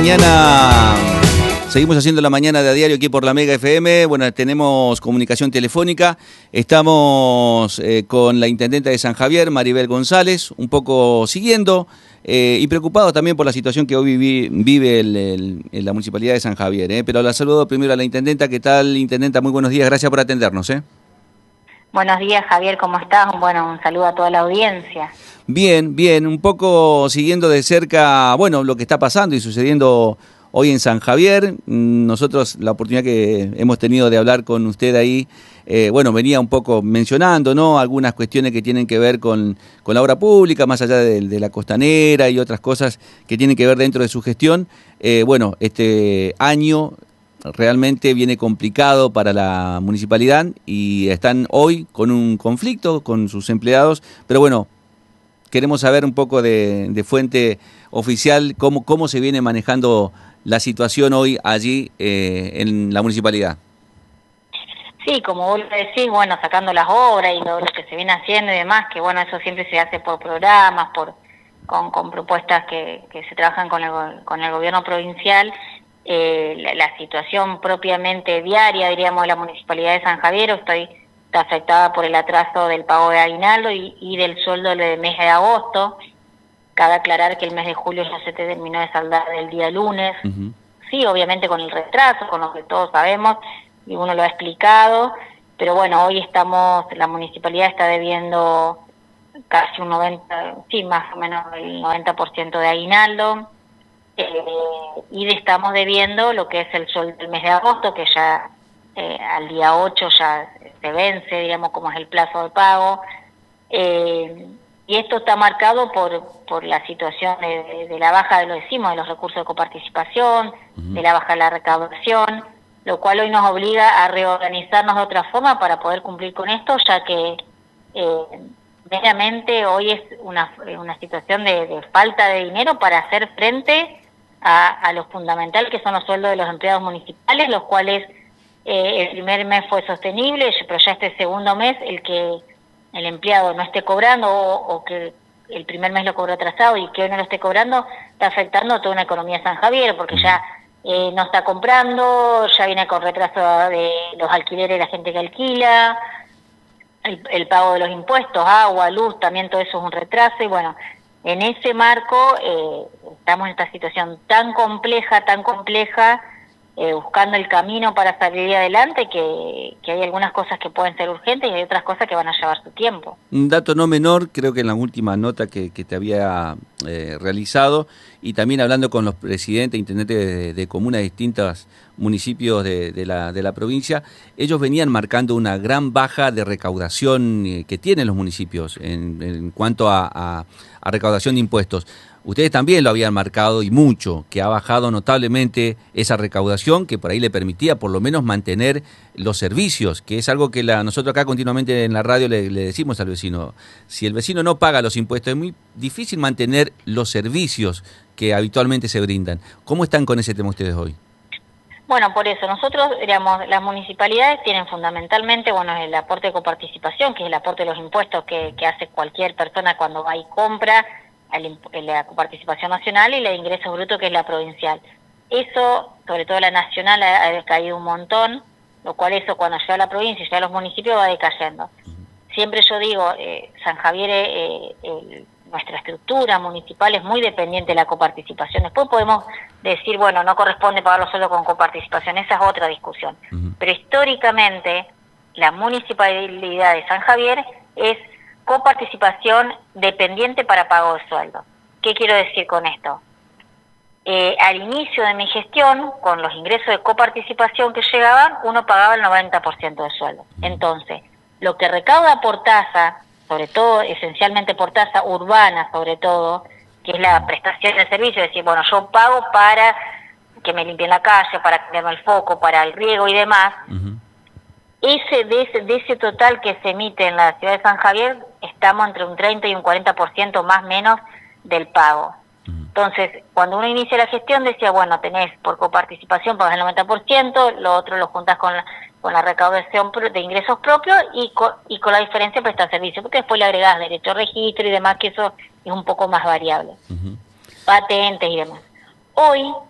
mañana, seguimos haciendo la mañana de a diario aquí por la Mega FM. Bueno, tenemos comunicación telefónica. Estamos con la intendenta de San Javier, Maribel González, un poco siguiendo y preocupado también por la situación que hoy vive en la Municipalidad de San Javier. Pero la saludo primero a la intendenta. ¿Qué tal, intendenta? Muy buenos días, gracias por atendernos. Buenos días, Javier, ¿cómo estás? Bueno, un saludo a toda la audiencia. Bien, bien, un poco siguiendo de cerca, bueno, lo que está pasando y sucediendo hoy en San Javier. Nosotros, la oportunidad que hemos tenido de hablar con usted ahí, bueno, venía un poco mencionando, ¿no?, algunas cuestiones que tienen que ver con la obra pública, más allá de la costanera y otras cosas que tienen que ver dentro de su gestión. Bueno, este año realmente viene complicado para la municipalidad y están hoy con un conflicto con sus empleados, pero bueno, queremos saber un poco de fuente oficial cómo se viene manejando la situación hoy allí en la municipalidad. Sí, como vos lo decís, bueno, sacando las obras y lo que se viene haciendo y demás, que bueno, eso siempre se hace por programas, con propuestas que se trabajan con el gobierno provincial. La situación propiamente diaria, diríamos, de la Municipalidad de San Javier está afectada por el atraso del pago de aguinaldo y del sueldo del mes de agosto. Cabe aclarar que el mes de julio ya se terminó de saldar el día lunes. Sí, obviamente con el retraso, con lo que todos sabemos, y uno lo ha explicado, pero bueno, hoy la municipalidad está debiendo casi un 90, sí, más o menos el 90% de aguinaldo. Y estamos debiendo lo que es el sueldo del mes de agosto, que ya al día 8 ya se vence, digamos, como es el plazo de pago. Y esto está marcado por la situación de la baja de los recursos de coparticipación, de la baja de la recaudación, lo cual hoy nos obliga a reorganizarnos de otra forma para poder cumplir con esto, ya que meramente hoy es una situación de falta de dinero para hacer frente a lo fundamental que son los sueldos de los empleados municipales, los cuales el primer mes fue sostenible, pero ya este segundo mes el que el empleado no esté cobrando o que el primer mes lo cobró atrasado y que hoy no lo esté cobrando, está afectando a toda una economía de San Javier, porque ya no está comprando, ya viene con retraso de los alquileres de la gente que alquila, el pago de los impuestos, agua, luz, también todo eso es un retraso. Y bueno, en ese marco estamos en esta situación tan compleja, buscando el camino para salir adelante, que hay algunas cosas que pueden ser urgentes y hay otras cosas que van a llevar su tiempo. Un dato no menor, creo que en la última nota que te había realizado, y también hablando con los presidentes e intendentes de comunas de distintos municipios de la provincia, ellos venían marcando una gran baja de recaudación que tienen los municipios en cuanto a recaudación de impuestos. Ustedes también lo habían marcado y mucho, que ha bajado notablemente esa recaudación que por ahí le permitía por lo menos mantener los servicios, que es algo que nosotros acá continuamente en la radio le decimos al vecino. Si el vecino no paga los impuestos es muy difícil mantener los servicios que habitualmente se brindan. ¿Cómo están con ese tema ustedes hoy? Bueno, por eso nosotros, digamos, las municipalidades tienen fundamentalmente, bueno, el aporte de coparticipación, que es el aporte de los impuestos que hace cualquier persona cuando va y compra, la coparticipación nacional, y la de ingresos brutos, que es la provincial. Eso, sobre todo la nacional, ha decaído un montón, lo cual eso cuando llega a la provincia y llega a los municipios va decayendo. Siempre yo digo, San Javier, nuestra estructura municipal es muy dependiente de la coparticipación. Después podemos decir, bueno, no corresponde pagarlo solo con coparticipación, esa es otra discusión. Pero históricamente la municipalidad de San Javier es coparticipación dependiente para pago de sueldo. ¿Qué quiero decir con esto? Al inicio de mi gestión, con los ingresos de coparticipación que llegaban, uno pagaba el 90% de sueldo. Entonces, lo que recauda por tasa, sobre todo, esencialmente por tasa urbana, sobre todo, que es la prestación de servicio, es decir, bueno, yo pago para que me limpien la calle, para cambiarme el foco, para el riego y demás. De ese total que se emite en la ciudad de San Javier, estamos entre un 30 y un 40% más menos del pago. Entonces, cuando uno inicia la gestión decía, bueno, tenés por coparticipación, pagas el 90%, lo otro lo juntas con la recaudación de ingresos propios y con la diferencia presta servicio, porque después le agregás derecho a registro y demás, que eso es un poco más variable. Patentes y demás. Hoy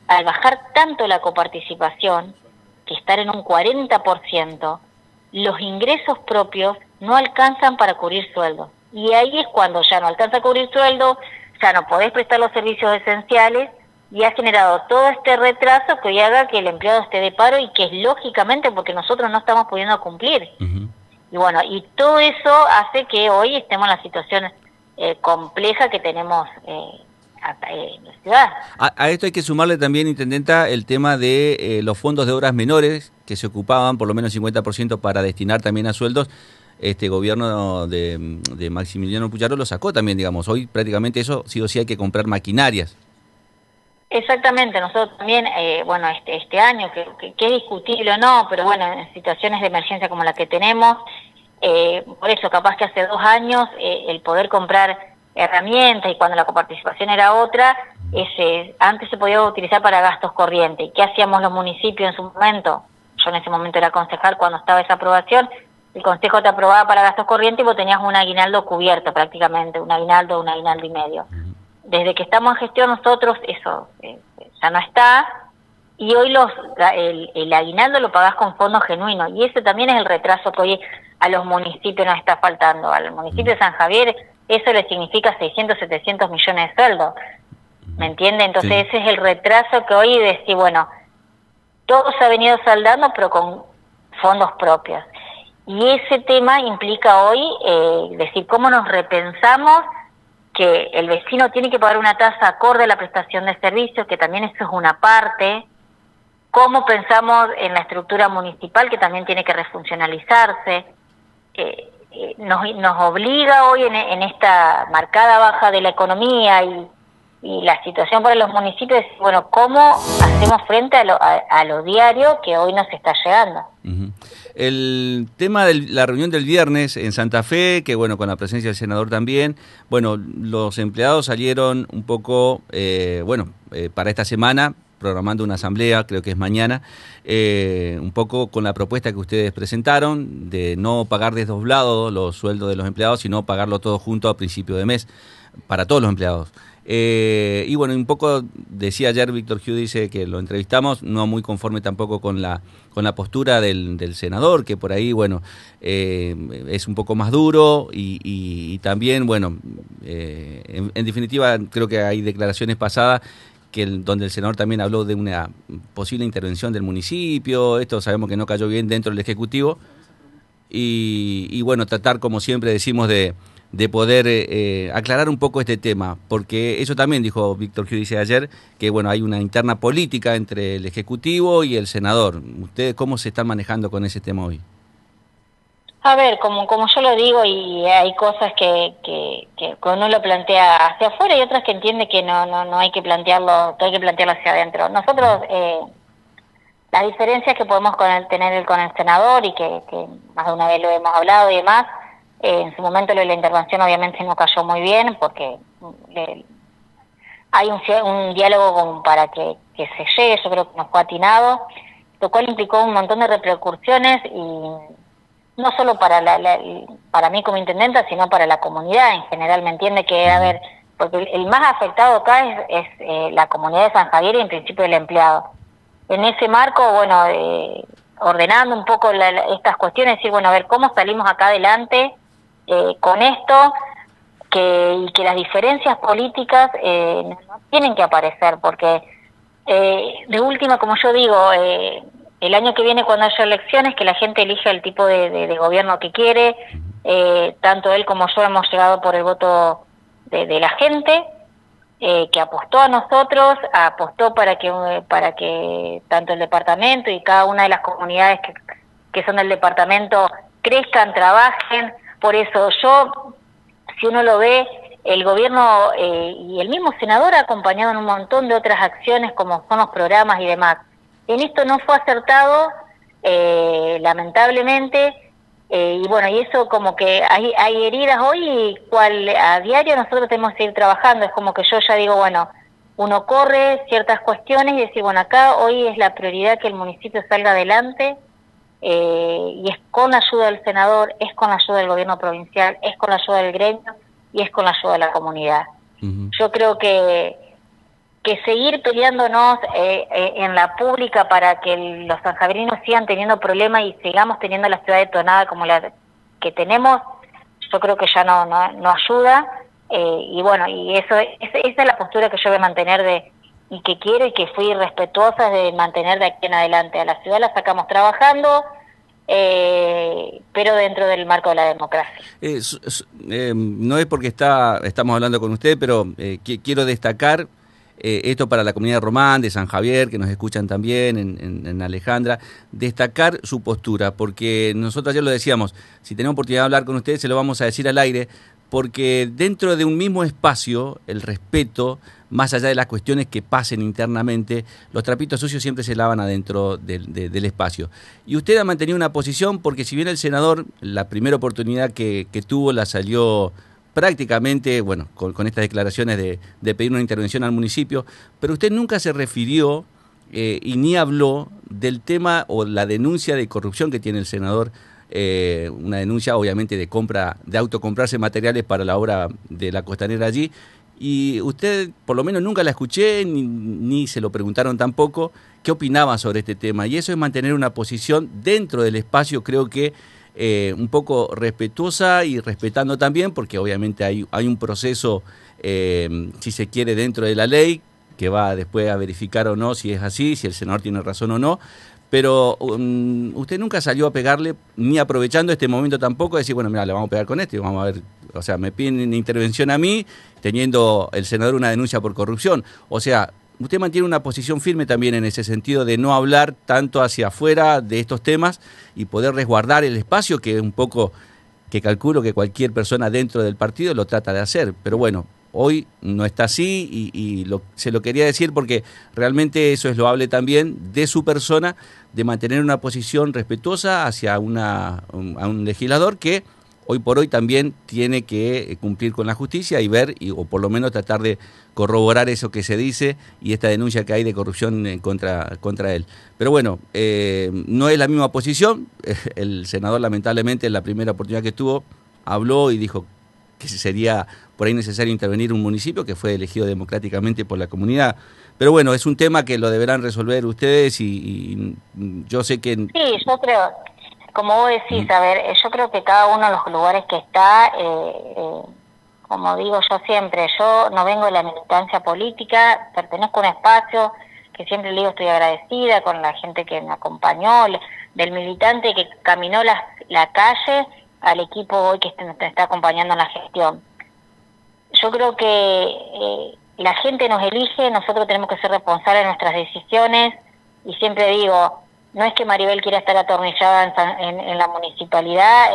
al bajar tanto la coparticipación, que estar en un 40%, los ingresos propios no alcanzan para cubrir sueldos. Y ahí es cuando ya no alcanza a cubrir sueldos, ya no podés prestar los servicios esenciales, y ha generado todo este retraso que hoy haga que el empleado esté de paro, y que es lógicamente porque nosotros no estamos pudiendo cumplir. Y bueno, y todo eso hace que hoy estemos en la situación compleja que tenemos en la ciudad. A esto hay que sumarle también, intendenta, el tema de los fondos de obras menores que se ocupaban, por lo menos 50% para destinar también a sueldos. Este gobierno de Maximiliano Pucharo lo sacó también, digamos. Hoy prácticamente eso sí o sí hay que comprar maquinarias. Exactamente, nosotros también, bueno, este año, que es discutible o no, pero bueno, en situaciones de emergencia como la que tenemos, por eso capaz que hace 2 años el poder comprar herramientas, y cuando la coparticipación era otra, antes se podía utilizar para gastos corrientes. ¿Y qué hacíamos los municipios en su momento? Yo en ese momento era concejal cuando estaba esa aprobación, el consejo te aprobaba para gastos corrientes y vos tenías un aguinaldo cubierto prácticamente, un aguinaldo y medio. Desde que estamos en gestión nosotros eso ya no está, y hoy el aguinaldo lo pagás con fondos genuinos, y ese también es el retraso que hoy a los municipios nos está faltando. Al municipio de San Javier eso le significa 600, 700 millones de sueldos, ¿me entiende? Entonces sí, ese es el retraso que hoy decir, bueno, todo se ha venido saldando pero con fondos propios, y ese tema implica hoy decir cómo nos repensamos que el vecino tiene que pagar una tasa acorde a la prestación de servicios, que también eso es una parte, cómo pensamos en la estructura municipal, que también tiene que refuncionalizarse, nos obliga hoy en esta marcada baja de la economía y la situación para los municipios, bueno, cómo hacemos frente a lo diario que hoy nos está llegando. El tema de la reunión del viernes en Santa Fe, que bueno, con la presencia del senador también, bueno, los empleados salieron un poco, para esta semana, programando una asamblea, creo que es mañana, un poco con la propuesta que ustedes presentaron de no pagar desdoblado los sueldos de los empleados, sino pagarlo todo junto a principio de mes para todos los empleados. Y bueno, un poco decía ayer Víctor Giudice, que lo entrevistamos, no muy conforme tampoco con la postura del senador, que por ahí, bueno, es un poco más duro y también, bueno, en definitiva creo que hay declaraciones pasadas donde el senador también habló de una posible intervención del municipio. Esto sabemos que no cayó bien dentro del Ejecutivo y bueno, tratar, como siempre decimos, de poder aclarar un poco este tema, porque eso también dijo Víctor Giudice ayer, que bueno, hay una interna política entre el Ejecutivo y el senador. ¿Ustedes cómo se están manejando con ese tema hoy? A ver, como yo lo digo, y hay cosas que uno lo plantea hacia afuera y otras que entiende que no hay que plantearlo, que hay que plantearlo hacia adentro. Nosotros, las diferencias que podemos tener con el senador, y que más de una vez lo hemos hablado y demás, en su momento lo de la intervención obviamente no cayó muy bien, porque hay un diálogo como para que se llegue, yo creo que no fue atinado, lo cual implicó un montón de repercusiones, y no solo para mí como intendenta, sino para la comunidad en general, ¿me entiende? Que, a ver, porque el más afectado acá es la comunidad de San Javier y en principio el empleado. En ese marco, bueno, ordenando un poco estas cuestiones, decir, bueno, a ver, ¿cómo salimos acá adelante con esto? Y que las diferencias políticas no tienen que aparecer, porque de última, como yo digo, el año que viene, cuando haya elecciones, que la gente elija el tipo de gobierno que quiere, tanto él como yo hemos llegado por el voto de la gente, que apostó a nosotros, apostó para que tanto el departamento y cada una de las comunidades que son del departamento crezcan, trabajen. Por eso yo, si uno lo ve, el gobierno y el mismo senador ha acompañado en un montón de otras acciones, como son los programas y demás. En esto no fue acertado, lamentablemente, y bueno, y eso como que hay heridas hoy, y a diario nosotros tenemos que ir trabajando. Es como que yo ya digo, bueno, uno corre ciertas cuestiones y decir, bueno, acá hoy es la prioridad que el municipio salga adelante, y es con la ayuda del senador, es con la ayuda del gobierno provincial, es con la ayuda del gremio y es con la ayuda de la comunidad. Yo creo que que seguir peleándonos en la pública para que los sanjaverinos sigan teniendo problemas y sigamos teniendo la ciudad detonada como la que tenemos, yo creo que ya no ayuda. Y bueno, y esa es la postura que yo voy a mantener y que quiero y que fui respetuosa de mantener de aquí en adelante. A la ciudad la sacamos trabajando, pero dentro del marco de la democracia. No es porque estamos hablando con usted, pero quiero destacar esto para la comunidad de Román, de San Javier, que nos escuchan también, en Alejandra, destacar su postura, porque nosotros ayer lo decíamos, si tenemos oportunidad de hablar con ustedes, se lo vamos a decir al aire, porque dentro de un mismo espacio, el respeto, más allá de las cuestiones que pasen internamente, los trapitos sucios siempre se lavan adentro del espacio. Y usted ha mantenido una posición, porque si bien el senador, la primera oportunidad que tuvo, la salió prácticamente, bueno, con estas declaraciones de pedir una intervención al municipio, pero usted nunca se refirió y ni habló del tema o la denuncia de corrupción que tiene el senador, una denuncia obviamente de autocomprarse materiales para la obra de la costanera allí, y usted por lo menos nunca la escuché, ni se lo preguntaron tampoco, qué opinaba sobre este tema, y eso es mantener una posición dentro del espacio, creo que un poco respetuosa y respetando también, porque obviamente hay un proceso, si se quiere, dentro de la ley, que va después a verificar o no si es así, si el senador tiene razón o no, pero usted nunca salió a pegarle, ni aprovechando este momento tampoco, decir, bueno, mira, le vamos a pegar con esto y vamos a ver, o sea, me piden intervención a mí, teniendo el senador una denuncia por corrupción, o sea, usted mantiene una posición firme también en ese sentido de no hablar tanto hacia afuera de estos temas y poder resguardar el espacio, que es un poco que calculo que cualquier persona dentro del partido lo trata de hacer. Pero bueno, hoy no está así y se lo quería decir porque realmente eso es loable también de su persona, de mantener una posición respetuosa hacia a un legislador que hoy por hoy también tiene que cumplir con la justicia y ver, o por lo menos tratar de corroborar eso que se dice y esta denuncia que hay de corrupción contra él. Pero bueno, no es la misma posición. El senador, lamentablemente, en la primera oportunidad que tuvo, habló y dijo que sería por ahí necesario intervenir un municipio que fue elegido democráticamente por la comunidad. Pero bueno, es un tema que lo deberán resolver ustedes y yo sé que... Sí, yo creo... Como vos decís, a ver, yo creo que cada uno de los lugares que está, como digo yo siempre, yo no vengo de la militancia política, pertenezco a un espacio que siempre le digo estoy agradecida con la gente que me acompañó, del militante que caminó la calle al equipo hoy que nos está acompañando en la gestión. Yo creo que la gente nos elige, nosotros tenemos que ser responsables de nuestras decisiones y siempre digo... No es que Maribel quiera estar atornillada en la municipalidad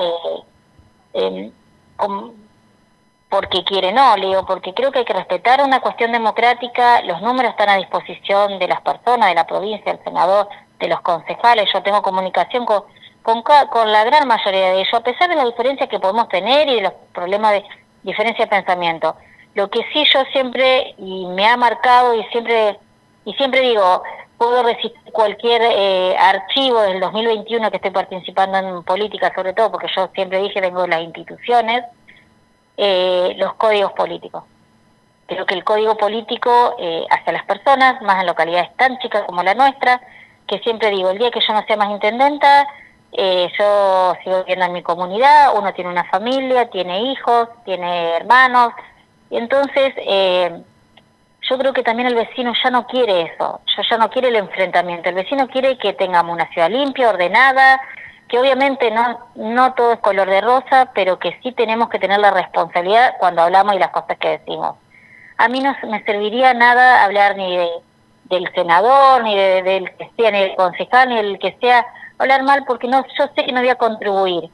porque quiere, no, le digo, porque creo que hay que respetar una cuestión democrática, los números están a disposición de las personas, de la provincia, del senador, de los concejales, yo tengo comunicación con la gran mayoría de ellos, a pesar de las diferencias que podemos tener y de los problemas de diferencia de pensamiento. Lo que sí yo siempre, y me ha marcado y siempre digo, puedo resistir cualquier archivo del 2021 que estoy participando en política, sobre todo porque yo siempre dije vengo de las instituciones, los códigos políticos. Creo que el código político hacia las personas, más en localidades tan chicas como la nuestra, que siempre digo, el día que yo no sea más intendenta, yo sigo viviendo en mi comunidad, uno tiene una familia, tiene hijos, tiene hermanos, y entonces... yo creo que también el vecino ya no quiere eso, ya no quiere el enfrentamiento, el vecino quiere que tengamos una ciudad limpia, ordenada, que obviamente no todo es color de rosa, pero que sí tenemos que tener la responsabilidad cuando hablamos y las cosas que decimos. A mí no me serviría nada hablar ni del senador, ni del que sea, ni del concejal, ni del que sea, hablar mal porque yo sé que no voy a contribuir.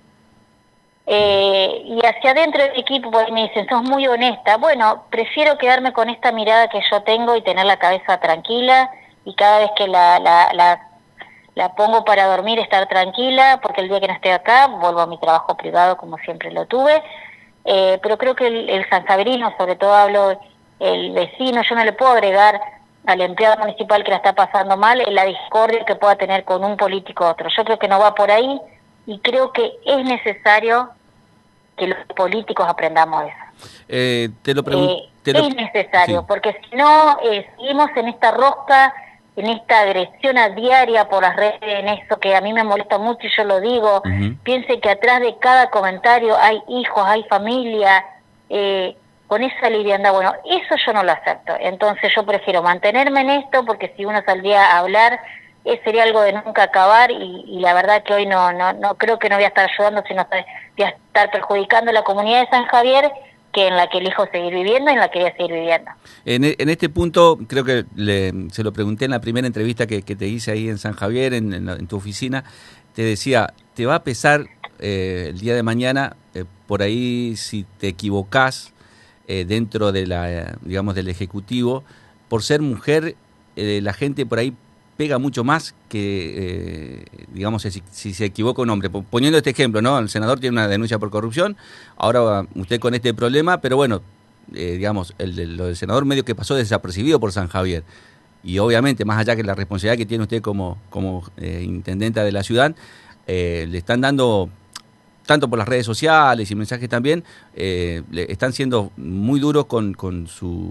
Y hacia adentro del equipo pues, me dicen, sos muy honesta. Bueno, prefiero quedarme con esta mirada que yo tengo y tener la cabeza tranquila y cada vez que la pongo para dormir estar tranquila, porque el día que no esté acá vuelvo a mi trabajo privado como siempre lo tuve. Pero creo que el sanjaverino, sobre todo hablo el vecino, yo no le puedo agregar al empleado municipal que la está pasando mal la discordia que pueda tener con un político u otro. Yo creo que no va por ahí y creo que es necesario que los políticos aprendamos eso. Te lo pregunto. Es necesario, sí. porque si no, seguimos en esta rosca, en esta agresión a diaria por las redes, en eso que a mí me molesta mucho y yo lo digo. Ujú. Piense que atrás de cada comentario hay hijos, hay familia, con esa liviandad. Bueno, eso yo no lo acepto. Entonces yo prefiero mantenerme en esto, porque si uno saldría a hablar, sería algo de nunca acabar, y la verdad que hoy no creo que no voy a estar ayudando, sino voy a estar perjudicando a la comunidad de San Javier, que en la que elijo seguir viviendo y en la que voy a seguir viviendo. En este punto, creo que se lo pregunté en la primera entrevista que te hice ahí en San Javier, en tu oficina, te decía, ¿te va a pesar el día de mañana, por ahí si te equivocás dentro de digamos, del Ejecutivo, por ser mujer, la gente por ahí pega mucho más que, digamos, si se equivoca un hombre? Poniendo este ejemplo, ¿no? El senador tiene una denuncia por corrupción, ahora usted con este problema, pero bueno, digamos, lo del senador medio que pasó desapercibido por San Javier. Y obviamente, más allá que la responsabilidad que tiene usted como intendenta de la ciudad, le están dando, tanto por las redes sociales y mensajes también, le están siendo muy duros con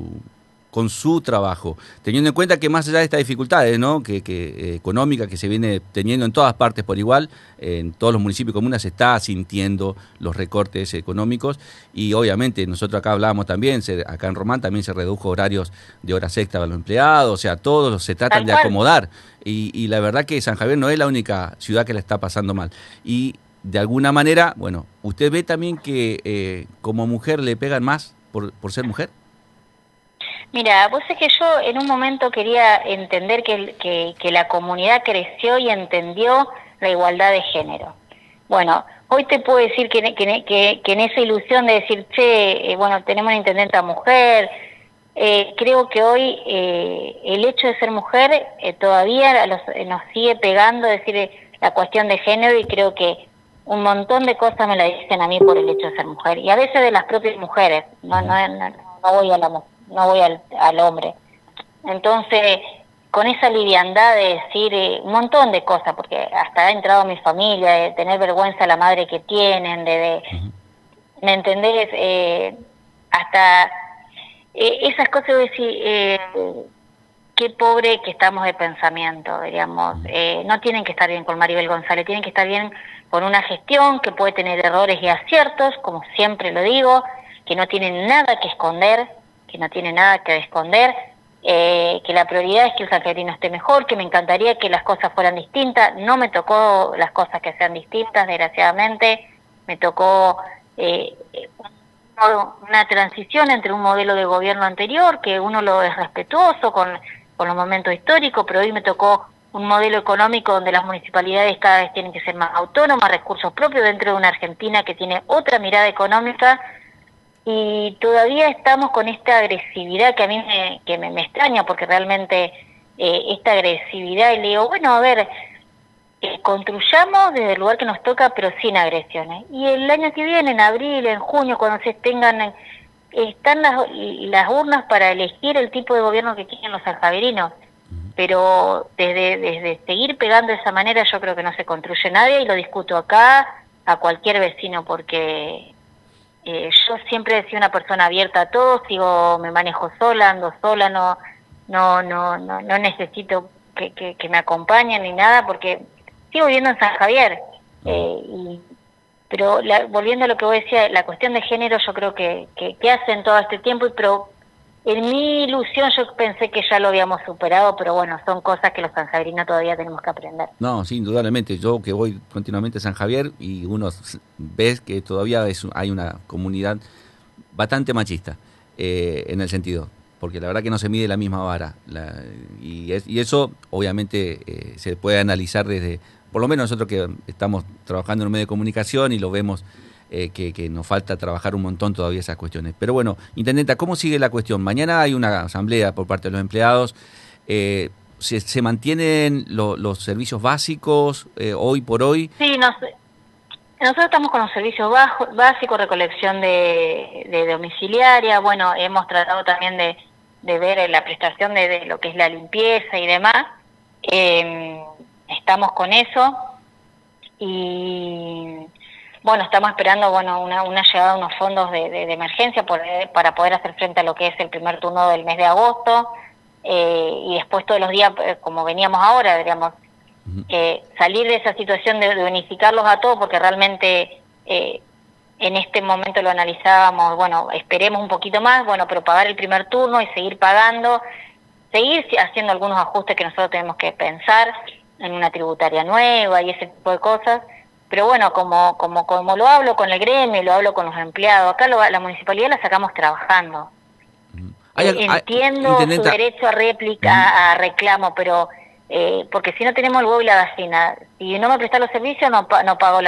su trabajo, teniendo en cuenta que más allá de estas dificultades, ¿no?, que económica que se viene teniendo en todas partes por igual, en todos los municipios y comunas se está sintiendo los recortes económicos, y obviamente nosotros acá hablábamos también, acá en Román también se redujo horarios de horas extra para los empleados, o sea, todos se tratan de acomodar, y la verdad que San Javier no es la única ciudad que la está pasando mal, y de alguna manera, bueno, ¿usted ve también que como mujer le pegan más por ser mujer? Mira, vos es que yo en un momento quería entender que la comunidad creció y entendió la igualdad de género. Bueno, hoy te puedo decir que en esa ilusión de decir, che, bueno, tenemos una intendenta mujer, creo que hoy el hecho de ser mujer todavía nos sigue pegando, es decir, la cuestión de género, y creo que un montón de cosas me la dicen a mí por el hecho de ser mujer, y a veces de las propias mujeres, no voy a la mujer, no voy al hombre. Entonces, con esa liviandad de decir un montón de cosas, porque hasta ha entrado mi familia, de tener vergüenza de la madre que tienen, ¿me entendés? Hasta esas cosas de decir, qué pobre que estamos de pensamiento, diríamos. No tienen que estar bien con Maribel González, tienen que estar bien con una gestión que puede tener errores y aciertos, como siempre lo digo, que no tienen nada que esconder, que la prioridad es que el sanjuanino esté mejor, que me encantaría que las cosas fueran distintas. No me tocó las cosas que sean distintas, desgraciadamente. Me tocó una transición entre un modelo de gobierno anterior, que uno lo es respetuoso con los momentos históricos, pero hoy me tocó un modelo económico donde las municipalidades cada vez tienen que ser más autónomas, recursos propios, dentro de una Argentina que tiene otra mirada económica. Y todavía estamos con esta agresividad que a mí me extraña, porque realmente esta agresividad, y le digo, bueno, a ver, construyamos desde el lugar que nos toca, pero sin agresiones. Y el año que viene, en abril, en junio, cuando se tengan, están las urnas para elegir el tipo de gobierno que quieren los sanjaverinos. Pero desde seguir pegando de esa manera, yo creo que no se construye nadie, y lo discuto acá a cualquier vecino, porque yo siempre he sido una persona abierta a todo, me manejo sola, ando sola, no necesito que me acompañen ni nada, porque sigo viviendo en San Javier. Pero volviendo a lo que vos decías, la cuestión de género, yo creo que hacen todo este tiempo, pero en mi ilusión yo pensé que ya lo habíamos superado, pero bueno, son cosas que los sanjaverinos todavía tenemos que aprender. No, sí, indudablemente. Yo que voy continuamente a San Javier, y uno ves que todavía hay una comunidad bastante machista, en el sentido, porque la verdad que no se mide la misma vara. Y eso obviamente se puede analizar desde, por lo menos nosotros que estamos trabajando en un medio de comunicación y lo vemos, que nos falta trabajar un montón todavía esas cuestiones. Pero bueno, intendenta, ¿cómo sigue la cuestión? Mañana hay una asamblea por parte de los empleados. ¿Se mantienen los servicios básicos hoy por hoy? Sí, nosotros estamos con los servicios básicos, recolección de domiciliaria. Bueno, hemos tratado también de ver la prestación de lo que es la limpieza y demás. Estamos con eso. Y bueno, estamos esperando una llegada de unos fondos de emergencia para poder hacer frente a lo que es el primer turno del mes de agosto, y después todos los días, como veníamos ahora, digamos, salir de esa situación de unificarlos a todos, porque realmente en este momento lo analizábamos, bueno, esperemos un poquito más, bueno, pero pagar el primer turno y seguir pagando, seguir haciendo algunos ajustes que nosotros tenemos que pensar en una tributaria nueva y ese tipo de cosas. Pero bueno, como lo hablo con el gremio, lo hablo con los empleados, acá la municipalidad la sacamos trabajando. Entiendo su derecho a réplica, a reclamo, pero porque si no tenemos el huevo y la gallina, si no me prestan los servicios no pago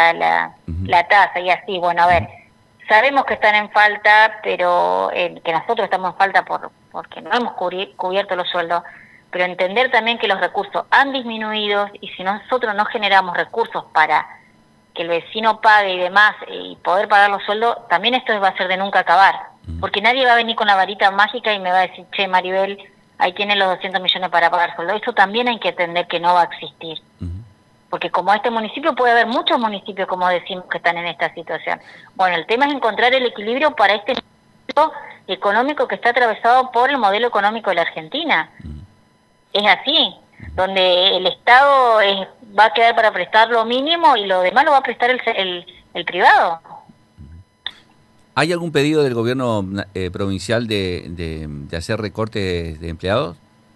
la tasa y así. Bueno, a ver, sabemos que están en falta, pero que nosotros estamos en falta porque no hemos cubierto los sueldos, pero entender también que los recursos han disminuido, y si nosotros no generamos recursos para que el vecino pague y demás, y poder pagar los sueldos, también esto va a ser de nunca acabar, porque nadie va a venir con la varita mágica y me va a decir, che, Maribel, ahí tienen los 200 millones para pagar sueldos. Eso también hay que entender que no va a existir, porque como este municipio, puede haber muchos municipios, como decimos, que están en esta situación. Bueno, el tema es encontrar el equilibrio para este municipio económico que está atravesado por el modelo económico de la Argentina. Es así, donde el Estado va a quedar para prestar lo mínimo y lo demás lo va a prestar el privado. ¿Hay algún pedido del gobierno provincial de hacer recortes de empleados?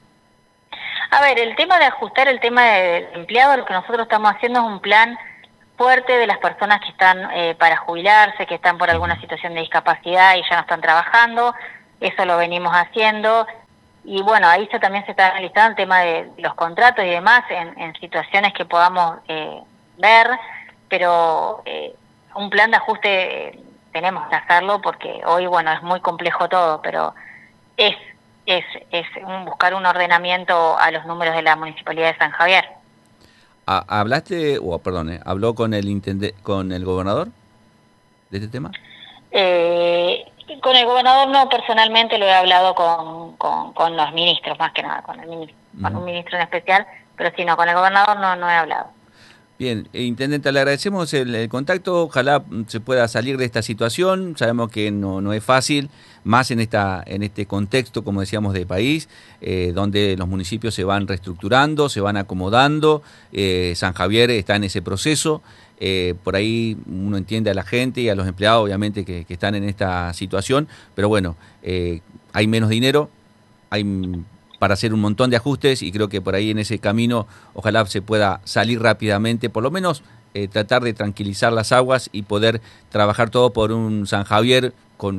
A ver, el tema de ajustar el tema de empleados, lo que nosotros estamos haciendo es un plan fuerte de las personas que están para jubilarse, que están por alguna situación de discapacidad y ya no están trabajando. Eso lo venimos haciendo. Y bueno, ahí también se está analizando el tema de los contratos y demás en situaciones que podamos ver, pero un plan de ajuste tenemos que hacerlo, porque hoy, bueno, es muy complejo todo, pero es buscar un ordenamiento a los números de la Municipalidad de San Javier. ¿Habló con el gobernador de este tema? Con el gobernador no, personalmente lo he hablado con los ministros, más que nada, con un ministro en especial, pero si no, con el gobernador no he hablado. Bien, intendente, le agradecemos el contacto, ojalá se pueda salir de esta situación, sabemos que no es fácil, más en este contexto, como decíamos, de país, donde los municipios se van reestructurando, se van acomodando, San Javier está en ese proceso. Por ahí uno entiende a la gente y a los empleados, obviamente, que están en esta situación, pero bueno, hay menos dinero, hay para hacer un montón de ajustes, y creo que por ahí en ese camino ojalá se pueda salir rápidamente, por lo menos tratar de tranquilizar las aguas y poder trabajar todo por un San Javier con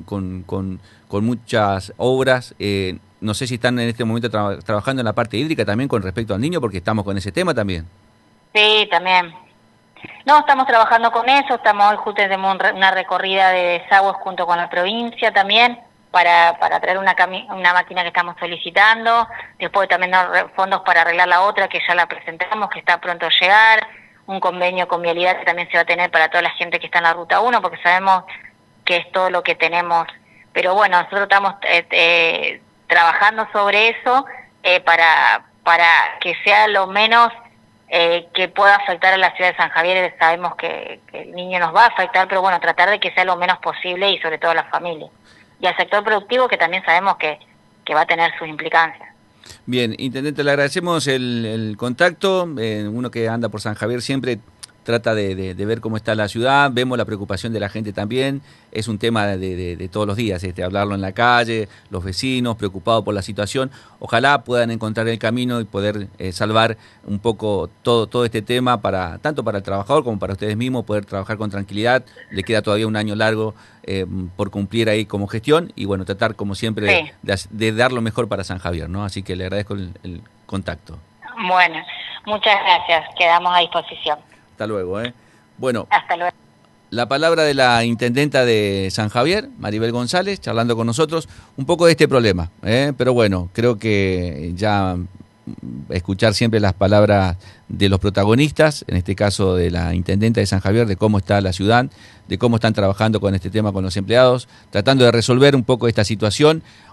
muchas obras. No sé si están en este momento trabajando en la parte hídrica también con respecto al niño, porque estamos con ese tema también. Sí, también. No, estamos trabajando con eso, estamos hoy justo tenemos una recorrida de desagües junto con la provincia también, para traer una máquina que estamos solicitando, después también fondos para arreglar la otra que ya la presentamos, que está pronto a llegar, un convenio con Vialidad que también se va a tener para toda la gente que está en la Ruta 1, porque sabemos que es todo lo que tenemos, pero bueno, nosotros estamos trabajando sobre eso para que sea lo menos que pueda afectar a la ciudad de San Javier. Sabemos que el niño nos va a afectar, pero bueno, tratar de que sea lo menos posible, y sobre todo a las familias. Y al sector productivo, que también sabemos que va a tener sus implicancias. Bien, intendente, le agradecemos el contacto. Uno que anda por San Javier siempre trata de ver cómo está la ciudad, vemos la preocupación de la gente también, es un tema de todos los días, hablarlo en la calle, los vecinos preocupados por la situación. Ojalá puedan encontrar el camino y poder salvar un poco todo este tema, tanto para el trabajador como para ustedes mismos, poder trabajar con tranquilidad. Le queda todavía un año largo por cumplir ahí como gestión, y bueno, tratar como siempre de dar lo mejor para San Javier, ¿no? Así que le agradezco el contacto. Bueno, muchas gracias, quedamos a disposición. Hasta luego. Bueno, hasta luego. La palabra de la intendenta de San Javier, Maribel González, charlando con nosotros un poco de este problema. Pero bueno, creo que ya escuchar siempre las palabras de los protagonistas, en este caso de la intendenta de San Javier, de cómo está la ciudad, de cómo están trabajando con este tema con los empleados, tratando de resolver un poco esta situación.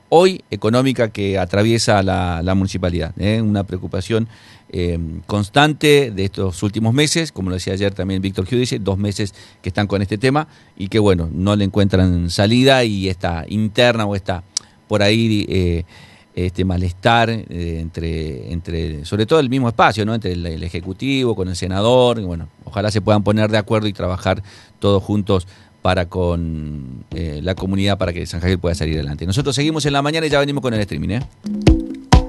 hoy económica que atraviesa la municipalidad. Una preocupación constante de estos últimos meses, como lo decía ayer también Víctor Giudice, 2 meses que están con este tema y que bueno, no le encuentran salida, y esta interna o esta por ahí este malestar entre sobre todo el mismo espacio, ¿no? Entre el Ejecutivo con el senador, y bueno, ojalá se puedan poner de acuerdo y trabajar todos juntos para con la comunidad, para que San Javier pueda salir adelante. Nosotros seguimos en la mañana y ya venimos con el streaming,